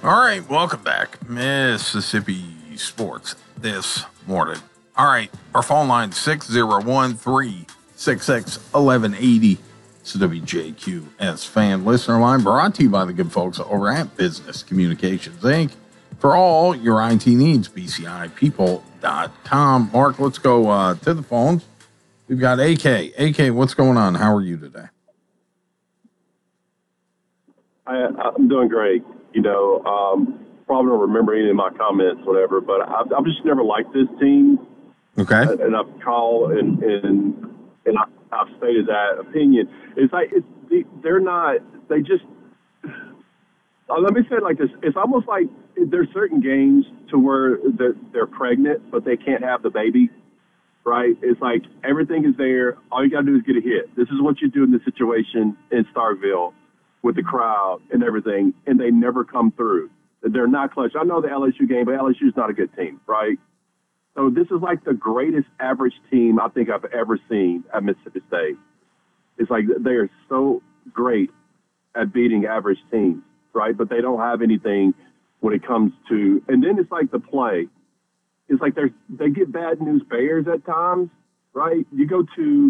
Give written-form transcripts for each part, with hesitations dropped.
All right, welcome back, Mississippi Sports this morning. All right, our phone line 601-366-1180. It's the WJQS fan listener line brought to you by the good folks over at Business Communications Inc. For all your IT needs, bcipeople.com. Mark, let's go to the phones. We've got AK. AK, what's going on? How are you today? I'm doing great. Probably don't remember any of my comments, whatever, but I've just never liked this team. Okay. And I've called and I've stated that opinion. It's like they're not. They just. Let me say it like this: it's almost like there's certain games to where they're pregnant, but they can't have the baby. Right? It's like everything is there. All you got to do is get a hit. This is what you do in this situation in Starkville with the crowd and everything, and they never come through. They're not clutch. I know the LSU game, but LSU is not a good team, right? So this is like the greatest average team I think I've ever seen at Mississippi State. It's like they are so great at beating average teams, right? But they don't have anything when it comes to – and then it's like the play. It's like they get bad news bears at times, right? You go to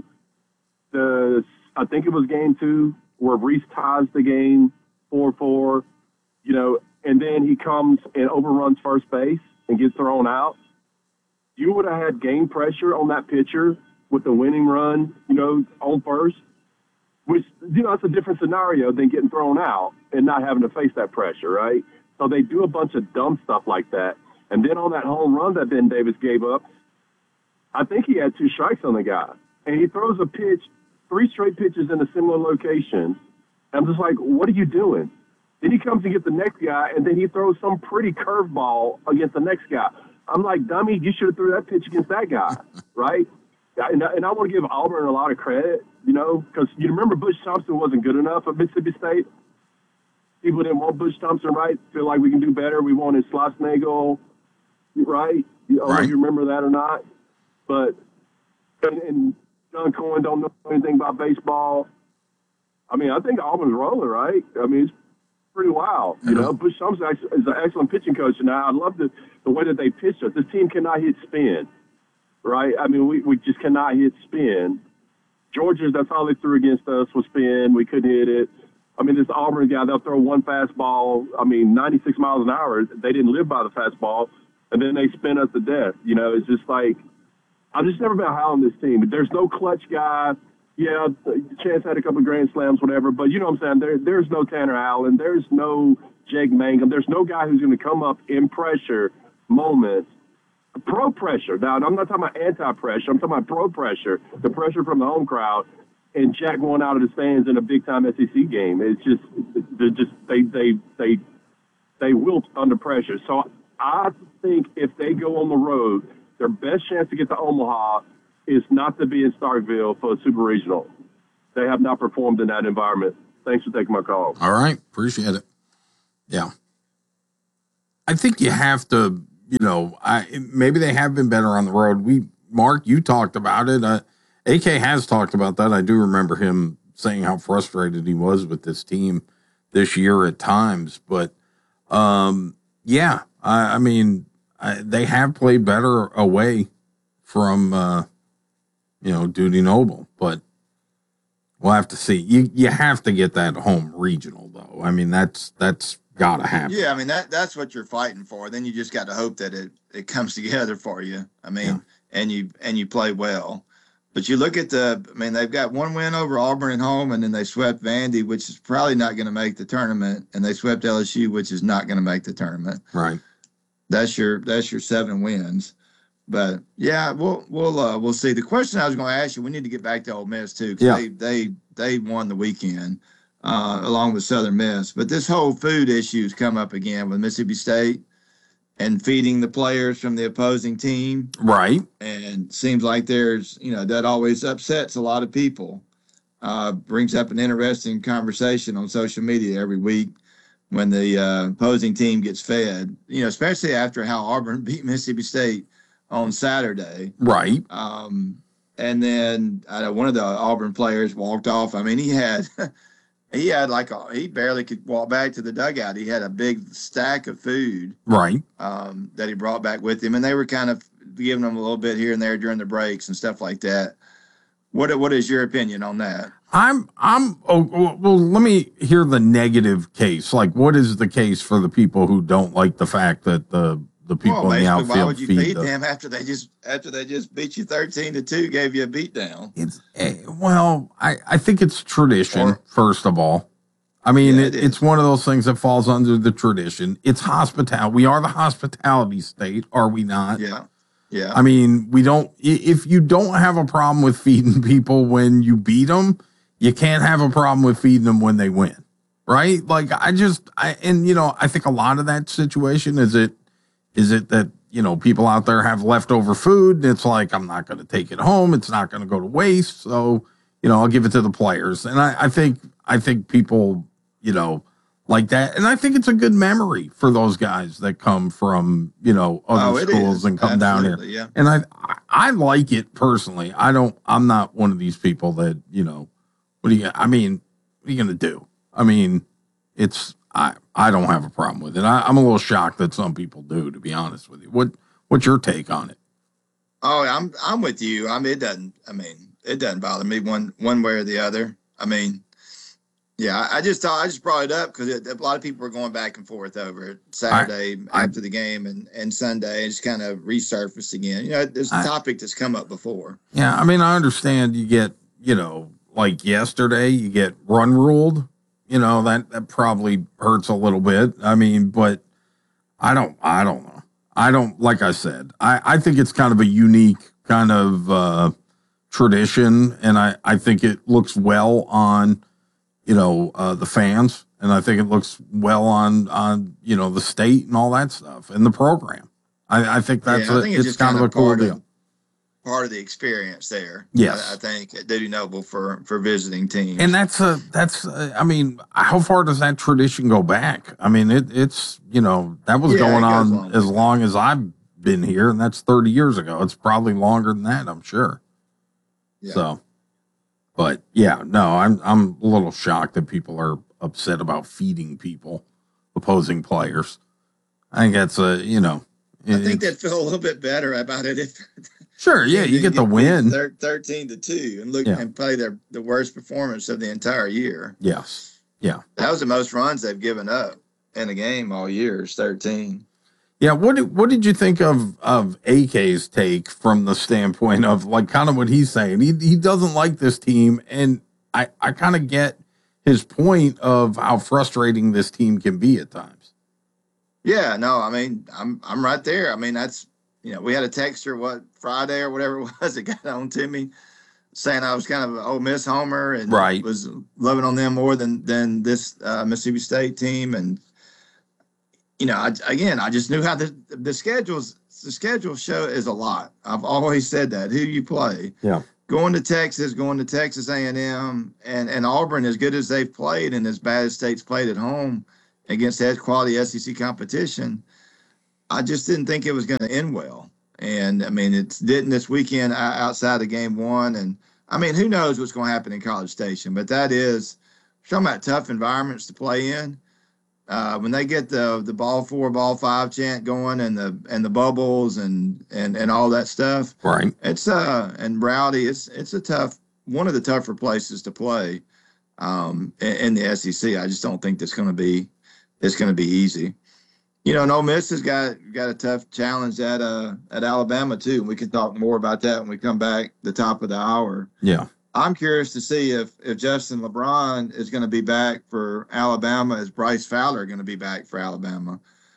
I think it was game 2, where Reese ties the game 4-4, and then he comes and overruns first base and gets thrown out. You would have had game pressure on that pitcher with the winning run, on first, which, it's a different scenario than getting thrown out and not having to face that pressure, right? So they do a bunch of dumb stuff like that. And then on that home run that Ben Davis gave up, I think he had 2 strikes on the guy. And he throws a pitch, 3 straight pitches in a similar location. I'm just like, what are you doing? Then he comes and gets the next guy, and then he throws some pretty curveball against the next guy. I'm like, dummy, you should have threw that pitch against that guy, right? And I want to give Auburn a lot of credit, because you remember Butch Thompson wasn't good enough at Mississippi State. People didn't want Butch Thompson, right? Feel like we can do better. We wanted Schlossnagle, right? I don't know if you remember that or not. But and John Cohen don't know anything about baseball. I mean, I think Auburn's rolling, right? I mean, it's pretty wild. Butch Thompson is an excellent pitching coach, and I love the way that they pitched us. This team cannot hit spin, right? I mean, we just cannot hit spin. Georgia, that's all they threw against us was spin. We couldn't hit it. I mean, this Auburn guy, they'll throw one fastball, 96 miles an hour. They didn't live by the fastball, and then they spin us to death. It's just like, I've just never been high on this team. There's no clutch guy. Yeah, Chance had a couple of grand slams, whatever, but you know what I'm saying? There's no Tanner Allen. There's no Jake Mangum. There's no guy who's going to come up in pressure moments. Pro pressure. Now, I'm not talking about anti-pressure. I'm talking about pro pressure, the pressure from the home crowd, and jack one out of the stands in a big-time SEC game. It's just they wilt under pressure. So I think if they go on the road, their best chance to get to Omaha is not to be in Starkville for a super regional. They have not performed in that environment. Thanks for taking my call. All right. Appreciate it. Yeah. I think you have to, maybe they have been better on the road. Mark, you talked about it. AK has talked about that. I do remember him saying how frustrated he was with this team this year at times. But, they have played better away from, Dudy Noble, but we'll have to see. You have to get that home regional, though. I mean, that's got to happen. Yeah, I mean, that's what you're fighting for. Then you just got to hope that it comes together for you. I mean, and you play well. But you look at they've got one win over Auburn at home, and then they swept Vandy, which is probably not going to make the tournament, and they swept LSU, which is not going to make the tournament. Right. That's your 7 wins. But yeah, we'll see. The question I was going to ask you, we need to get back to Ole Miss too, because they won the weekend along with Southern Miss. But this whole food issue's come up again with Mississippi State and feeding the players from the opposing team. Right. And seems like there's, that always upsets a lot of people. Brings up an interesting conversation on social media every week when the opposing team gets fed, especially after how Auburn beat Mississippi State on Saturday. Right. And then one of the Auburn players walked off. I mean, he had he had he barely could walk back to the dugout. He had a big stack of food, Right. that he brought back with him, and they were kind of giving him a little bit here and there during the breaks and stuff like that. What is your opinion on that? Well, let me hear the negative case. Like, what is the case for the people who don't like the fact that the people in the outfield why would you feed them? them after they just beat you 13-2, gave you a beat down? I think it's tradition, first of all. I mean, it's one of those things that falls under the tradition. It's hospitality. We are the hospitality state, are we not? Yeah. Yeah. I mean, if you don't have a problem with feeding people when you beat them, you can't have a problem with feeding them when they win. Right? Like, I think a lot of that situation is it that, people out there have leftover food and it's like, I'm not going to take it home. It's not going to go to waste. So, I'll give it to the players. And I think people, like that. And I think it's a good memory for those guys that come from, other schools and come down here. Yeah. And I like it personally. I'm not one of these people that, what are you going to do? I mean, I don't have a problem with it. I'm a little shocked that some people do, to be honest with you. What's your take on it? Oh, I'm with you. It doesn't bother me one way or the other. Yeah, I just brought it up because a lot of people were going back and forth over it Saturday after the game and Sunday. It's kind of resurfaced again. There's a topic that's come up before. Yeah, I understand you get, like yesterday, you get run ruled. That probably hurts a little bit. But I don't know. Like I said, I think it's kind of a unique kind of tradition, and I think it looks well on the fans, and I think it looks well on the state and all that stuff and the program. I think it's kind of a cool deal. Part of the experience there. Yes. I think at Dudy Noble for visiting teams. And that's how far does that tradition go back? It's that was going on as long as I've been here, and that's 30 years ago. It's probably longer than that, I'm sure. Yeah. So, but yeah, no, I'm a little shocked that people are upset about feeding people, opposing players. I think that's I think they'd feel a little bit better about it if. Sure, yeah, you get the win, 13-2, and play the worst performance of the entire year. Yes, yeah, that was the most runs they've given up in a game all year. Is 13. Yeah, what did you think of AK's take from the standpoint of like kind of what he's saying? He doesn't like this team, and I kind of get his point of how frustrating this team can be at times. Yeah, no, I'm right there. That's. We had a texter, Friday or whatever it was, that got on to me saying I was kind of an Ole Miss homer and was loving on them more than this Mississippi State team. And, I just knew how the schedule show is a lot. I've always said that. Who you play. Yeah. Going to Texas A&M, and Auburn, as good as they've played and as bad as State's played at home against head quality SEC competition, I just didn't think it was going to end well. And, it didn't this weekend outside of game one. And, who knows what's going to happen in College Station. But that is talking about tough environments to play in. When they get the ball 4, ball 5 chant going and the bubbles and all that stuff. Right. It's and Rowdy, it's a tough, one of the tougher places to play in the SEC. I just don't think it's going to be easy. And Ole Miss has got a tough challenge at Alabama too. We can talk more about that when we come back the top of the hour. Yeah. I'm curious to see if Justin LeBron is going to be back for Alabama. Is Bryce Fowler going to be back for Alabama?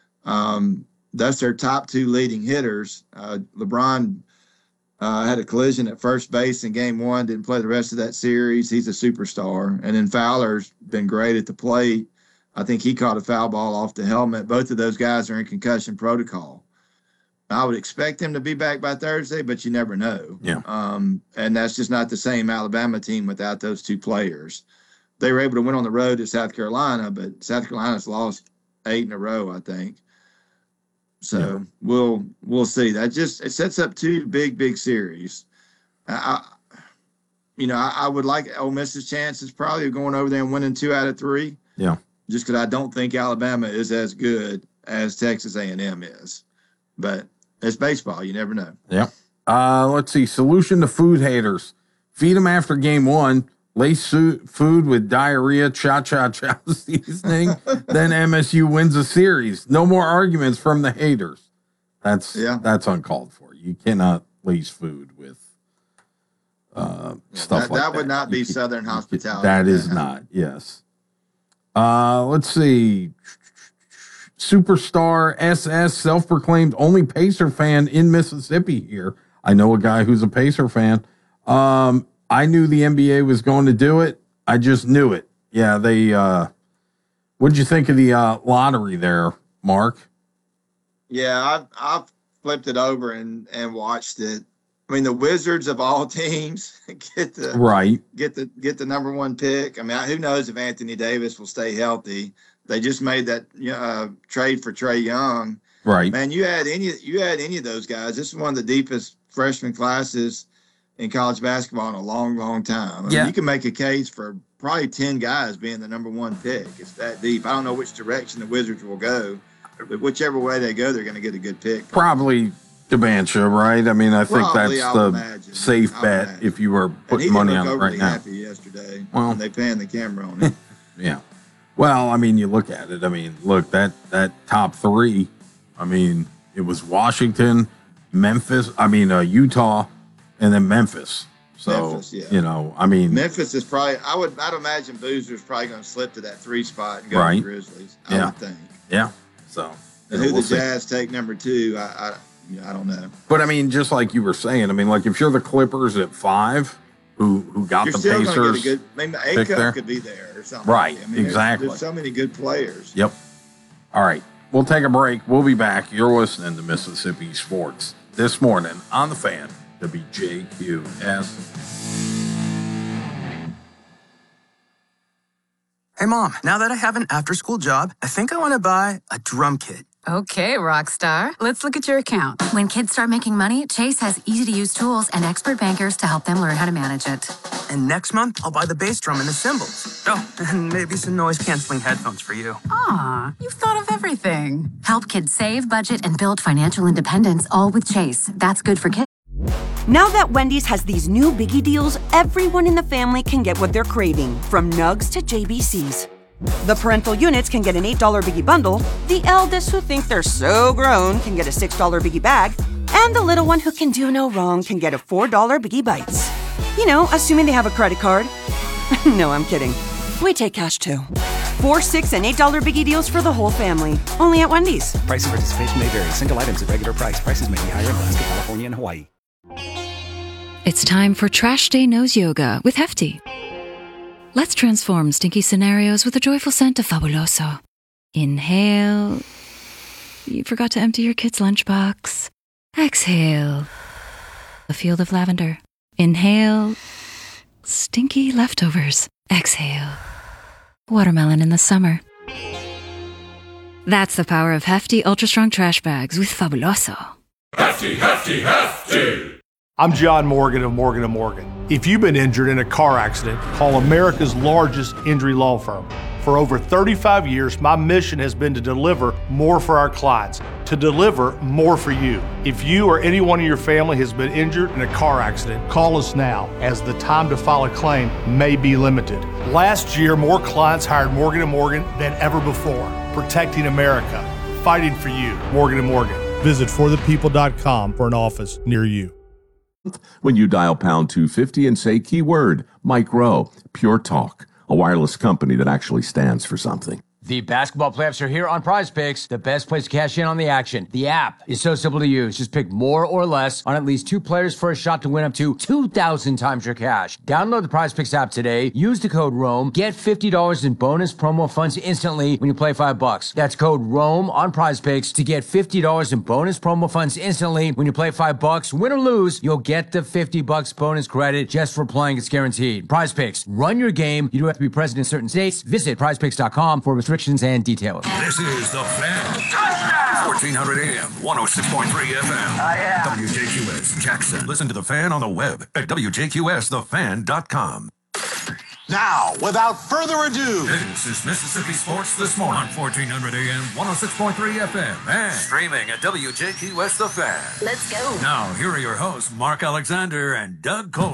That's their top 2 leading hitters. LeBron had a collision at first base in game 1, didn't play the rest of that series. He's a superstar. And then Fowler's been great at the plate. I think he caught a foul ball off the helmet. Both of those guys are in concussion protocol. I would expect him to be back by Thursday, but you never know. Yeah. And that's just not the same Alabama team without those 2 players. They were able to win on the road to South Carolina, but South Carolina's lost 8 in a row, I think. So we'll see. It sets up 2 big series. I would like Ole Miss's chances probably of going over there and winning 2 out of 3. Yeah. Just because I don't think Alabama is as good as Texas A&M is. But it's baseball. You never know. Yeah. Let's see. Solution to food haters. Feed them after game 1. Lace food with diarrhea, cha-cha-cha seasoning. Then MSU wins a series. No more arguments from the haters. That's uncalled for. You cannot lace food with stuff like that. That would not be Southern hospitality. That is not, yes. Let's see. Superstar SS, self-proclaimed only Pacer fan in Mississippi here. I know a guy who's a Pacer fan. I knew the NBA was going to do it. I just knew it. Yeah, they what'd you think of the lottery there, Mark? Yeah, I've flipped it over and watched it. I mean, the Wizards of all teams get the number 1 pick. I mean, who knows if Anthony Davis will stay healthy? They just made that trade for Trae Young. Right. Man, you had any of those guys. This is one of the deepest freshman classes in college basketball in a long, long time. I mean, you can make a case for probably 10 guys being the number 1 pick. It's that deep. I don't know which direction the Wizards will go, but whichever way they go, they're going to get a good pick. Probably Debancha, right? I mean, I think that's the safe bet if you were putting money on it right now. Happy yesterday when they panned the camera on it. Yeah. Well, I mean, you look at it. I mean, look, that top 3, I mean, it was Washington, Memphis, Utah, and then Memphis. So, Memphis, yeah. I mean. Memphis is probably, I'd imagine Boozer's probably going to slip to that 3 spot and go to the Grizzlies. I would think. Yeah. So. And who the Jazz take number 2, I don't know. But, I mean, just like you were saying, I mean, like if you're the Clippers at 5, who got the Pacers. A-Cup could be there or something. Right, I mean, exactly. There's so many good players. Yep. All right. We'll take a break. We'll be back. You're listening to Mississippi Sports this morning on The Fan, WJQS. Hey, Mom, now that I have an after-school job, I think I want to buy a drum kit. Okay, rock star. Let's look at your account. When kids start making money, Chase has easy-to-use tools and expert bankers to help them learn how to manage it. And next month, I'll buy the bass drum and the cymbals. Oh, and maybe some noise-canceling headphones for you. Aw, you've thought of everything. Help kids save, budget, and build financial independence, all with Chase. That's good for kids. Now that Wendy's has these new Biggie deals, everyone in the family can get what they're craving, from nugs to JBCs. The parental units can get an $8 Biggie bundle, the eldest who think they're so grown can get a $6 Biggie bag, and the little one who can do no wrong can get a $4 Biggie Bites. Assuming they have a credit card. No, I'm kidding. We take cash too. 4, 6, and $8 Biggie deals for the whole family. Only at Wendy's. Price and participation may vary. Single items at regular price. Prices may be higher in Alaska, California, and Hawaii. It's time for Trash Day Nose Yoga with Hefty. Let's transform stinky scenarios with the joyful scent of Fabuloso. Inhale. You forgot to empty your kid's lunchbox. Exhale. A field of lavender. Inhale. Stinky leftovers. Exhale. Watermelon in the summer. That's the power of Hefty Ultra Strong Trash Bags with Fabuloso. Hefty, Hefty, Hefty! I'm John Morgan of Morgan & Morgan. If you've been injured in a car accident, call America's largest injury law firm. For over 35 years, my mission has been to deliver more for our clients, to deliver more for you. If you or anyone in your family has been injured in a car accident, call us now, as the time to file a claim may be limited. Last year, more clients hired Morgan & Morgan than ever before, protecting America, fighting for you. Morgan & Morgan. Visit forthepeople.com for an office near you. When you dial pound 250 and say keyword Mike Rowe, Pure Talk, a wireless company that actually stands for something. The basketball playoffs are here on Prize Picks, the best place to cash in on the action. The app is so simple to use. Just pick more or less on at least 2 players for a shot to win up to 2,000 times your cash. Download the Prize Picks app today. Use the code ROAM. Get $50 in bonus promo funds instantly when you play $5. That's code ROAM on Prize Picks to get $50 in bonus promo funds instantly when you play $5. Win or lose, you'll get the $50 bonus credit just for playing. It's guaranteed. Prize Picks. Run your game. You do have to be present in certain states. Visit prizepicks.com for restrictions restrictions and details. This is The Fan. 1400 AM, 106.3 FM. WJQS, Jackson. Listen to The Fan on the web at WJQSTheFan.com. Now, without further ado, this is Mississippi Sports This Morning on 1400 AM, 106.3 FM, and streaming at WJQS The Fan. Let's go. Now, here are your hosts, Mark Alexander and Doug Cole.